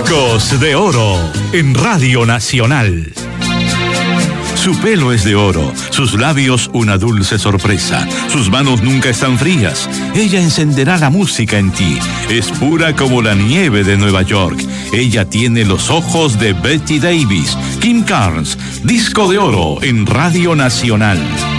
Discos de Oro en Radio Nacional. Su pelo es de oro, sus labios una dulce sorpresa, sus manos nunca están frías. Ella encenderá la música en ti, es pura como la nieve de Nueva York. Ella tiene los ojos de Betty Davis. Kim Carnes, Disco de Oro en Radio Nacional.